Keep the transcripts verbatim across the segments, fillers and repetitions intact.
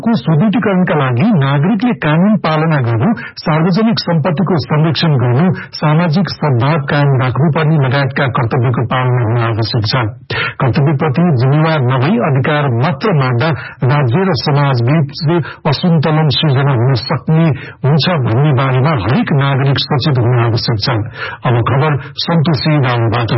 को सुदृढीकरणका लागि नागरिकले कानून पालना गर्नु, सार्वजनिक सम्पत्तिको संरक्षण गर्नु, सामाजिक सद्भाव कायम राख्नुपर्ने लगायतका कर्तव्यको पालना हुन आवश्यक छ। कर्तव्यप्रति जिम्मेवार नभई अधिकार मात्र माग्दा राज्य र समाजबीच असन्तुलन सृजना हुन सक्ने हुन्छ भन्ने बारेमा हरेक नागरिक सचेत हुन आवश्यक छ। अब खबर सन्तोषी रावबाट।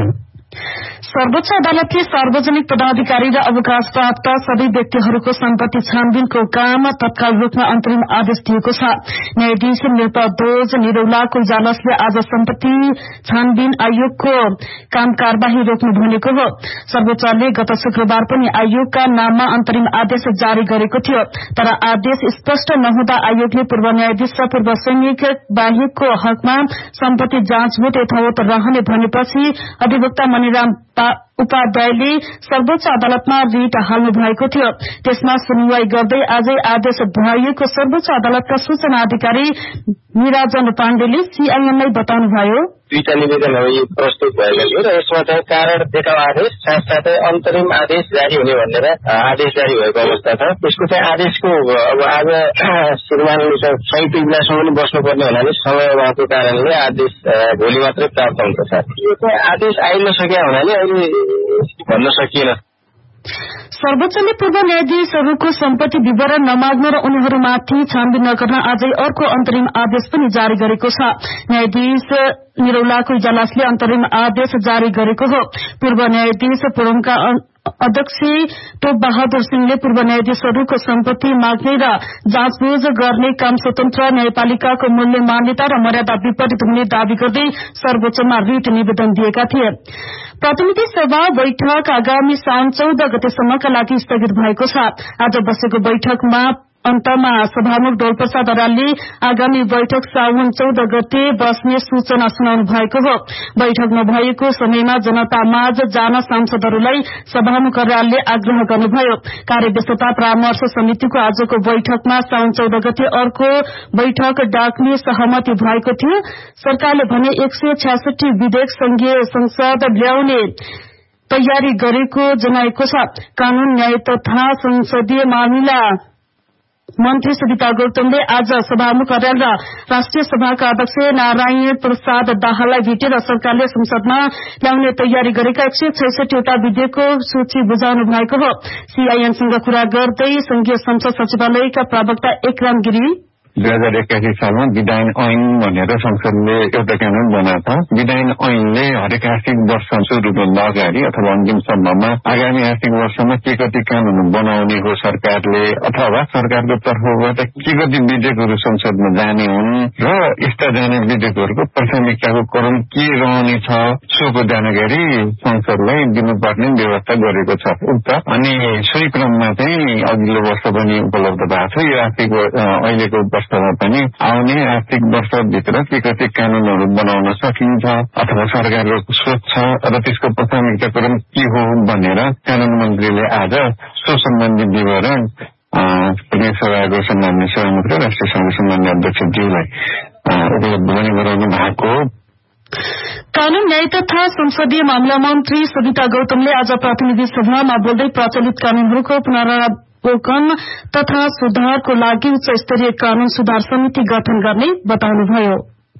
सर्वोच्च अदालतले सार्वजनिक पदाधिकारी र अवकाश प्राप्त सबै व्यक्तिहरूको सम्पत्ति छानबिनको काम तत्काल रूपमा अन्तरिम आदेश दिएको छ। न्यायाधीश निर्पदोज निरौलाको इजलासले आज सम्पत्ति छानबिन आयोगको काम कार्यवाही रोक्नु भनेको हो। सर्वोच्चले गत शुक्रबार पनि आयोगका नाममा अन्तरिम आदेश जारी गरेको थियो, तर आदेश स्पष्ट नहुँदा आयोगले पूर्व न्यायाधीश र पूर्व सैनिक बाहेकको हकमा सम्पत्ति जाँचबुझ यथावत रहने भनेपछि अधिवक्ता मणिराम उपाध्यायले सर्वोच्च अदालतमा रिट हाल्नु भएको थियो। त्यसमा सुनवाई गर्दै आजै आदेश भइएको सर्वोच्च अदालतका सूचना अधिकारी निराजन पाण्डेले सीआईएनलाई बताउनुभयो। दुईटा निवेदनहरू प्रस्तुत भएका थियो र यसमा चाहिँ कारण देखाउ आदेश साथसाथै अन्तरिम आदेश जारी हुने भनेर आदेश जारी भएको अवस्था छ। त्यसको चाहिँ आदेशको अब आज श्रीमानले चाहिँ संयुक्त इजलासमा पनि बस्नुपर्ने हुनाले समय अभावको कारणले आदेश भोलि मात्रै प्राप्त हुन्छ सर। यो चाहिँ आदेश आइ नसकेका हुनाले अहिले भन्न सकिएन। सर्वोच्चले पूर्व न्यायाधीशहरूको सम्पत्ति विवरण नमाग्न र उनीहरूमाथि छानबिन नगर्न आजै अर्को अन्तरिम आदेश पनि जारी गरेको छ। न्यायाधीश निरौलाको इजलासले अन्तरिम आदेश जारी गरेको हो। पूर्व न्यायाधीश फोरमका अध्यक्ष टोप बहादुर सिंहले पूर्व न्यायाधीशहरूको सम्पत्ति माग्ने र जाँचबुझ गर्ने काम स्वतन्त्र न्यायपालिकाको मूल्य मान्यता र मर्यादा विपरीत हुने दावी गर्दै सर्वोच्चमा रिट निवेदन दिएका थिए। प्रतिनिधि सभा बैठक आगामी साउन चौध गतेसम्मका लागि स्थगित भएको छ। आज बसेको बैठकमा अन्तमा सभामुख डोलप्रसाद अर्यालले आगामी बैठक साउन चौध गते बस्ने सूचना सुनाउनु भएको हो। बैठक नभएको समयमा जनतामाझ जान सांसदहरूलाई सभामुख अर्यालले आग्रह गर्नुभयो। कार्यव्यस्तता परामर्श समितिको आजको बैठकमा साउन चौध गते अर्को बैठक डाक्ने सहमति भएको थियो। सरकारले भने एक सय छ्यासठी विधेयक संघीय संसद ल्याउने तयारी गरेको जनाएको छ। कानून न्याय तथा संसदीय मामिला मन्त्री सुनिता गौतमले आज सभामुख अर्याल र राष्ट्रिय सभाका अध्यक्ष नारायण प्रसाद दाहाललाई भेटेर सरकारले संसदमा ल्याउने तयारी गरेका एक सय छैसठीवटा विधेयकको सूची बुझाउनु भएको हो। सीआईएनसँग कुरा गर्दै संघीय संसद सचिवालयका प्रवक्ता एकराम गिरी दुई हजार एक्कासी सालमा विधायन ऐन भनेर संसदले एउटा कानून बनाएको छ। विधायन ऐनले हरेक आर्थिक वर्ष सुरुभन्दा अगाडि अथवा अन्तिम सम्ममा आगामी आर्थिक वर्षमा के कति कानून बनाउने हो सरकारले अथवा सरकारको तर्फबाट के कति विधेयकहरू संसदमा जाने हुन् र यस्ता जाने विधेयकहरूको प्राथमिकताको क्रम के रहनेछ सोको जानकारी संसदलाई दिनुपर्ने व्यवस्था गरेको छ उक्त। अनि सोही क्रममा चाहिँ अघिल्लो वर्ष पनि उपलब्ध भएको छ। यो आर्थिक अहिलेको वर्षमा पनि आउने आर्थिक वर्षभित्र के कति कानूनहरू बनाउन सकिन्छ अथवा सरकारको सोच छ र त्यसको प्राथमिकता क्रम के हो भनेर कानून मन्त्रीले आज सो सम्बन्धी विवरण प्रदेश सभाको सम्मान्य सभामुख र राष्ट्रिय सभाको सम्मान्य अध्यक्षज्यूलाई उपलब्ध पनि गराउनु भएको हो। कानून न्याय तथा संसदीय मामला मन्त्री सुनिता गौतमले आज प्रतिनिधि सभामा बोल्दै प्रचलित कानूनहरूको पुनरावलोकन तथा सुधारको लागि उच्च स्तरीय कानून सुधार समिति गठन गर्ने बताउनुभयो।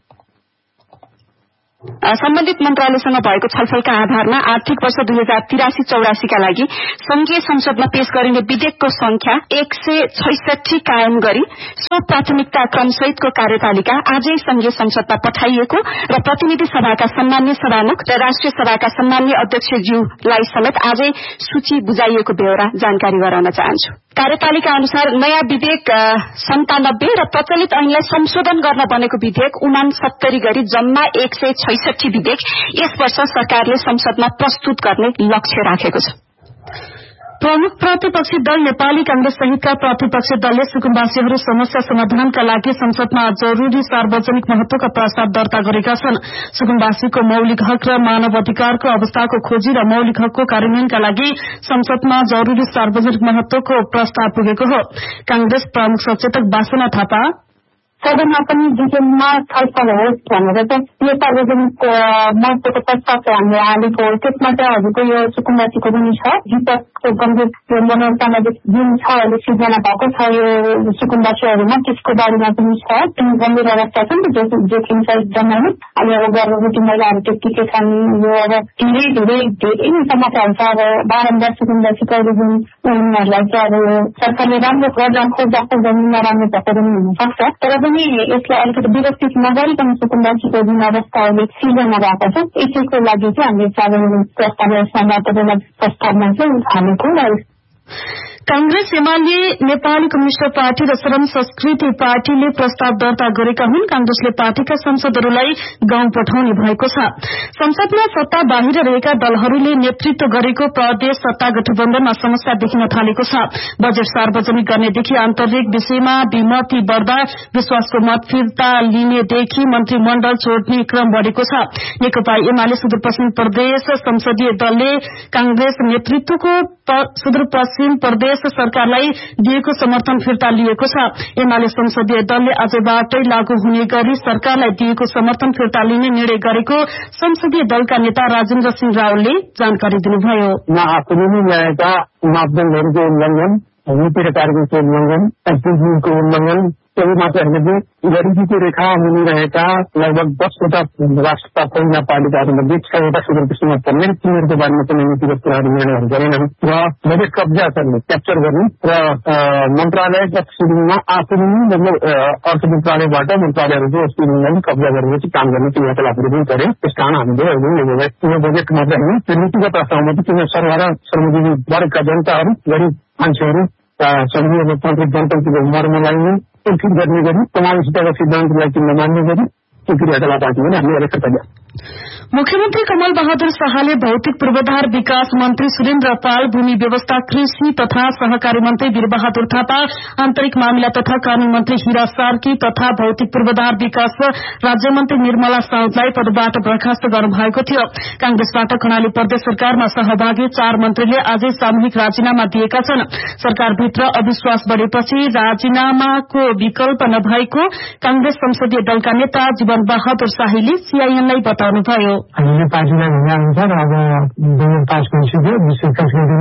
सम्बन्धित मन्त्रालयसँग भएको छलफलका आधारमा आर्थिक वर्ष दुई हजार तिरासी चौरासीका लागि संघीय संसदमा पेश गरिने विधेयकको संख्या एक सय छैसठी कायम गरी सो प्राथमिकता क्रमसहितको कार्यतालिका आजै संघीय संसदमा पठाइएको र प्रतिनिधि सभाका सम्मान्य सभामुख र राष्ट्रिय सभाका सम्मान्य अध्यक्षज्यूलाई समेत आजै सूची बुझाइएको बेहोरा जानकारी गराउन चाहन्छु। कार्यतालिका अनुसार नयाँ विधेयक सन्तानब्बे र प्रचलित ऐनलाई संशोधन गर्न बनेको विधेयक उनासत्तरी गरी जम्मा एक सय छैसठी विधेयक यस वर्ष सरकारले संसदमा प्रस्तुत गर्ने लक्ष्य राखेको छ। प्रमुख प्रतिपक्षी दल नेपाली कांग्रेस सहितका प्रतिपक्षी दलले सुकुम्बासीहरू समस्या समाधानका लागि संसदमा जरूरी सार्वजनिक महत्वका प्रस्ताव दर्ता गरेका छन्। सुकुम्बासीको मौलिक हक र मानव अधिकारको अवस्थाको खोजी र मौलिक हकको कार्यान्वयनका लागि संसदमा जरूरी सार्वजनिक महत्वको प्रस्ताव पुगेको हो। कांग्रेस प्रमुख सचेतक वासना थापा सदनमा पनि विषयमा छलफल होस् भनेर चाहिँ यो सार्वजनिक महत्वको प्रस्ताव चाहिँ हामीले हालेको हो। त्यसमा चाहिँ हजुरको यो सुकुम्बासीको पनि छ, विपक्षको गम्भीर यो मनोसामाजिक जुन छ अहिले सिर्जना भएको छ यो सुकुम्बासीहरूमा, त्यसको बारेमा पनि छ। जुन गम्भीर अवस्था छ नि त जोखिम छ एकदमै। अब गर्भवती महिलाहरू त्यत्तिकै छन्, यो अब धेरै धेरै धेरै समस्याहरू छ। अब बारम्बार सुकुम्बासीको जुन उनीहरूलाई चाहिँ अब सरकारले राम्रो गर्न खोज्दा खोज्दा नराम्रो भएको पनि हुनसक्छ, तर पनि यसलाई अलिकति व्यवस्थित नगरिकन सुकुम्बासीको जुन अवस्थाहरूले सिर्जना भएको छ यसैको लागि चाहिँ हामीले सार्वजनिक प्रस्ताव प्रस्तावमा चाहिँ हालेको। कांग्रेस एमाले नेपाली कम्युनिष्ट पार्टी र श्रम संस्कृति पार्टीले प्रस्ताव दर्ता गरेका हुन्। कांग्रेसले पार्टीका सांसदहरूलाई गाउँ पठाउने भएको छ। संसदमा सत्ता बाहिर रहेका दलहरूले नेतृत्व गरेको प्रदेश सत्ता गठबन्धनमा समस्या देखिन थालेको छ। बजेट सार्वजनिक गर्नेदेखि आन्तरिक विषयमा विमति बढ़दा विश्वासको मत फिर्ता लिनेदेखि मन्त्रीमण्डल छोड्ने क्रम बढ़ेको छ। नेकपा एमाले सुदूरपश्चिम प्रदेश संसदीय दलले कांग्रेस नेतृत्वको सुदूरपश्चिम प्रदेश सरकारलाई दिएको समर्थन फिर्ता लिएको छ। एमाले संसदीय दलले आजबाटै लागू हुने गरी सरकारलाई दिएको समर्थन फिर्ता लिने निर्णय गरेको संसदीय दलका नेता राजेन्द्र सिंह रावलले जानकारी दिनुभयो। आफूले ल्याएका मापदण्डहरूको उल्लङ्घन, नीति र कार्यको उल्लङ्घन, एसडिजीको उल्लङ्घन सबै मात्र होइन, गरिबीको रेखा मुनि रहेका लगभग दसवटा राष्ट्रका पहिला पालिकाहरूमध्ये छवटा सुदूरपश्चिममा पर्ने तिनीहरूको बारेमा पनि नीतिगत कुराहरू निर्णयहरू गरेनन् र बजेट कब्जाहरूले क्याप्चर गर्ने र मन्त्रालयका सुरुमा आफूले मतलब अर्थ मन्त्रालयबाट मन्त्रालयहरूको सुरुमा कब्जा गरेर चाहिँ काम गर्ने क्रियाकलापहरू पनि गरे। त्यस कारण हामीले अहिले यो बजेट मात्र होइन, त्यो नीतिगत असहमति किन सरकार श्रमजीवी वर्गका जनताहरू, गरिब मान्छेहरू, संघीय लोकतान्त्रिक गणतन्त्रको मर्म लाग्ने फिट गर्ने गरी समावेशिताका सिद्धान्तलाई चिन्ह मान्ने गरी त्यो क्रियाकलाप पनि हामीले गरेका। मुख्यमन्त्री कमल बहादुर शाहले भौतिक पूर्वाधार विकास मन्त्री सुरेन्द्र पाल, भूमि व्यवस्था कृषि तथा सहकारी मन्त्री वीरबहादुर थापा, आन्तरिक मामिला तथा कानून मन्त्री हिरा सार्की तथा भौतिक पूर्वाधार विकास राज्यमन्त्री निर्मला साउदलाई पदबाट बर्खास्त गर्नुभएको थियो। कांग्रेसबाट कर्णाली प्रदेश सरकारमा सहभागी चार मन्त्रीले आजै सामूहिक राजीनामा दिएका छन्। सरकारभित्र अविश्वास बढ़ेपछि राजीनामाको विकल्प नभएको कांग्रेस संसदीय दलका नेता जीवन बहादुर शाहीले सीआईएनलाई बताउनुभयो। हामीले पार्टीलाई भन्ने अनुसार अब बजेट पास भइसक्यो, विशेष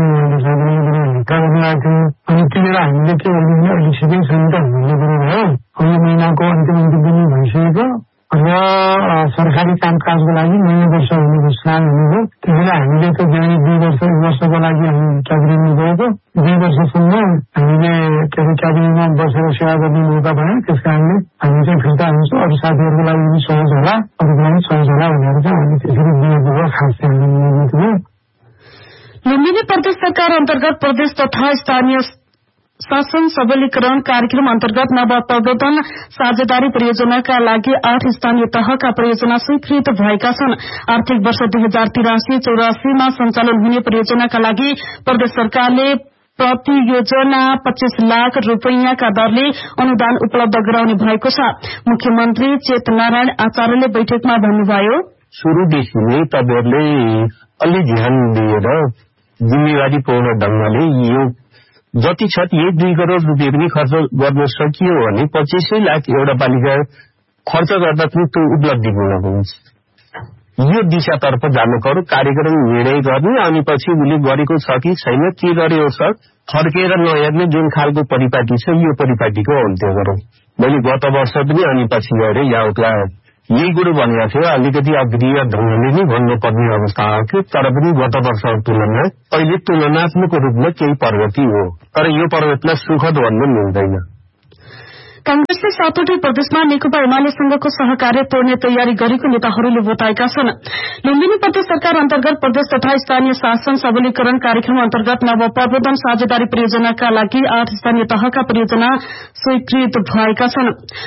गरेर अनि किनेर हामीले के भन्ने अलिक सिधै छैन त भन्ने कुरो भयो। यो महिनाको अन्तिम अन्तिम पनि भइसकेको र सरकारी कामकाजको लागि नयाँ वर्ष हुने घोषणा हुनुभयो। त्यसैले हामीले त जाने दुई वर्ष वर्षको लागि हामी क्याबिनेटमा गएको, दुई वर्षसम्म हामीले के अरे क्याबिनेटमा बसेर सेवा गर्ने मौका पायौँ। त्यस कारणले हामी चाहिँ फिर्ता हुन्छौँ। अरू साथीहरूको लागि पनि सहज होला, अरूको लागि सहज होला भनेर चाहिँ हामीले त्यसरी दिएको हो। खास चाहिँ हामीले थियो। लुम्बिनी प्रदेश सरकार अन्तर्गत प्रदेश तथा स्थानीय शासन सबलीकरण कार्यक्रम अन्तर्गत नव प्रवर्धन साझेदारी परियोजनाका लागि आठ स्थानीय तहका परियोजना स्वीकृत भएका छन्। आर्थिक वर्ष दुई हजार तिरासी चौरासीमा सञ्चालन हुने परियोजनाका लागि प्रदेश सरकारले प्रति योजना पच्चीस लाख रूपियाँका दरले अनुदान उपलब्ध गराउने भएको छ। मुख्यमन्त्री चेतनारायण आचार्यले बैठकमा भन्नुभयो, शुरूदेखि नै तपाईहरुले अलि ध्यान दिएर जिम्मेवारीपूर्ण ढंगले यो जति छ एक दुई करोड़ रुपियाँ पनि खर्च गर्न सकियो भने पच्चीसै लाख एउटा पालिका खर्च गर्दा पनि त्यो उपलब्धिपूर्ण हुन्छ। यो दिशातर्फ जानु पर्यो, कार्यक्रम निर्णय गर्ने अनि पछि उसले गरेको छ कि छैन, के गर्यो छ फर्केर नहेर्ने जुन खालको परिपाटी छ यो परिपाटीको अन्त्य गरौँ। मैले गत वर्ष पनि अनि पछि गएर याउला यही कुरो भनेको थियो, अलिकति अग्रिय ढंगले नै भन्नुपर्ने अवस्था आएको, तर पनि गत वर्षको तुलना अहिले तुलनात्मक रूपमा केही प्रगति हो, तर यो प्रगतिलाई सुखद भन्न मिल्दैन। कांग्रेसले सातवटै प्रदेशमा नेकपा एमालेसँगको सहकार्य तोड्ने तयारी गरेको नेताहरूले बताएका छन्। लुम्बिनी प्रदेश सरकार अन्तर्गत प्रदेश तथा स्थानीय शासन सबलीकरण कार्यक्रम अन्तर्गत नव प्रवर्धन साझेदारी परियोजनाका लागि आठ स्थानीय तहका परियोजना स्वीकृत भएका छन्।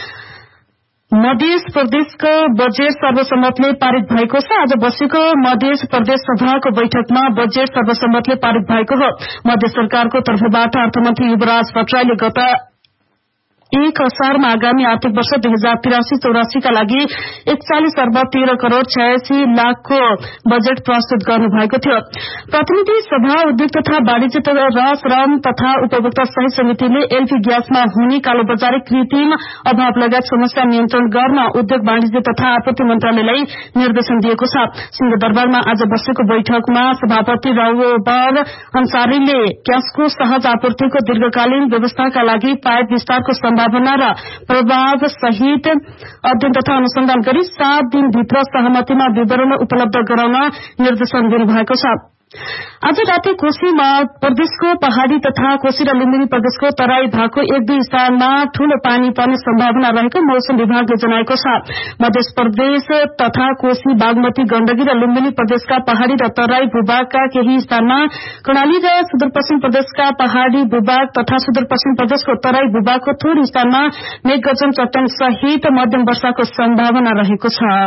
मध्य प्रदेशको बजेट सर्वसम्मतले पारित भएको छ। आज बसेको मध्य प्रदेश सभाको बैठकमा बजेट सर्वसम्मतले पारित भएको हो। मध्य सरकारको तर्फबाट अर्थमन्त्री युवराज भट्टराईले गत एक असारमा आगामी आर्थिक वर्ष दुई हजार तिरासी चौरासीका लागि एकचालिस अर्ब तेह्र करोड़ छयासी लाखको बजेट प्रस्तुत गर्नुभएको थियो। प्रतिनिधि सभा उद्योग तथा वाणिज्य र श्रम तथा उपभोक्ता सही समितिले एलपी ग्यासमा हुने कालोबजारी कृत्रिम अभाव लगायत समस्या नियन्त्रण गर्न उद्योग वाणिज्य तथा आपूर्ति मन्त्रालयलाई निर्देशन दिएको छ। सिंहदरबारमा आज बसेको बैठकमा सभापति रघुबर अन्सारीले ग्यासको सहज आपूर्तिको दीर्घकालीन व्यवस्थाका लागि पाइप विस्तारको सम्भावना र प्रभाव सहित अध्ययन तथा अनुसन्धान गरी सात दिनभित्र सहमतिमा विवरण उपलब्ध गराउन निर्देशन दिनुभएको छ। आज राति कोशी प्रदेशको पहाड़ी तथा कोशी र लुम्बिनी प्रदेशको तराई भागको एक दुई स्थानमा ठूलो पानी पर्ने सम्भावना रहेको मौसम विभागले जनाएको छ। मध्य प्रदेश तथा कोशी बागमती गण्डकी र लुम्बिनी प्रदेशका पहाड़ी र तराई भूभागका केही स्थानमा कर्णाली र सुदूरपश्चिम प्रदेशका पहाड़ी भूभाग तथा सुदूरपश्चिम प्रदेशको तराई भूभागको थोरै स्थानमा मेघगर्जन चट्याङ सहित मध्यम वर्षाको सम्भावना रहेको छ।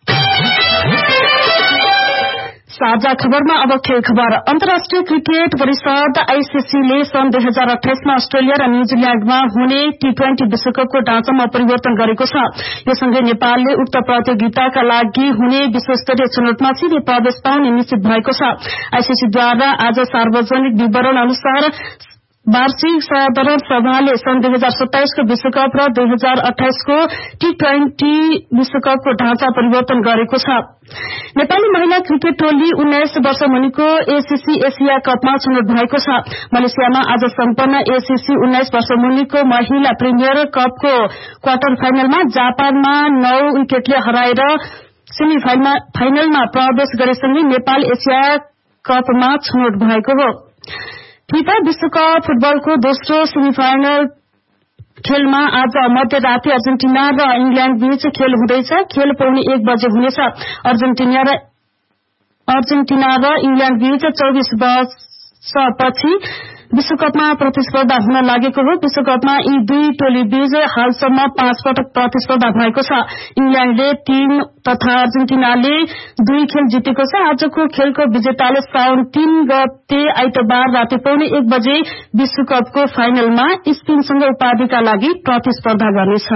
साझा खबरमा अब खेल खबर। अन्तर्राष्ट्रिय क्रिकेट परिषद आईसीसीले सन् दुई हजार अठाइसमा अस्ट्रेलिया र न्यूजील्याण्डमा हुने टी ट्वेन्टी विश्वकपको ढाँचामा परिवर्तन गरेको छ। यो सँगै नेपालले उक्त प्रतियोगिताका लागि हुने विश्वस्तरीय छनौटमा सिधै प्रवेश पाउने निश्चित भएको छ। आईसीसीद्वारा आज सार्वजनिक विवरण अनुसार वार्षिक साधारण सभाले सन् दुई हजार सत्ताइसको विश्वकप र दुई हजार अठाइसको टी ट्वेन्टी विश्वकपको ढाँचा परिवर्तन गरेको छ। नेपाली महिला क्रिकेट टोली उन्नाइस वर्ष मुनिको एसीसी एसिया कपमा छनौट भएको छ। मलेसियामा आज सम्पन्न एसीसी उन्नाइस वर्ष मुनिको महिला प्रिमियर कपको क्वार्टर फाइनलमा जापानमा नौ विकेटले हराएर सेमी फाइनलमा प्रवेश गरेसँगै नेपाल एसिया कपमा छनौट भएको हो। फिफा विश्वकप फुटबलको दोस्रो सेमिफाइनल खेलमा आज मध्यराती अर्जेन्टिना र इंग्ल्याण्ड बीच खेल हुँदैछ। खेल पौने एक बजे हुनेछ। अर्जेन्टिना र अर्जेन्टिना र इंग्ल्याण्ड बीच चौबीस वर्षपछि विश्वकपमा प्रतिस्पर्धा हुन लागेको हो। विश्वकपमा यी दुई टोली बीच हालसम्म पाँच पटक प्रतिस्पर्धा भएको छ। इंग्ल्याण्डले तीन तथा अर्जेन्टिनाले दुई खेल जितेको छ। आजको खेलको विजेताले साउन तीन गते आइतबार राति पौने एक बजे विश्वकपको फाइनलमा स्पेनसँग उपाधिका लागि प्रतिस्पर्धा गर्नेछ।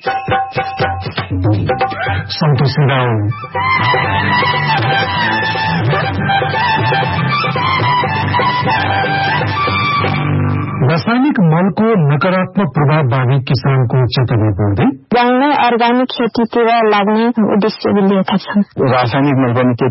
रासायनिक मलको नकारात्मक प्रभावबारे किसानको चेतना बोल्दै गाउँमै अर्गानिक खेतीतिर लाग्ने उद्देश्य लिएका छन्। रासायनिक मल पनि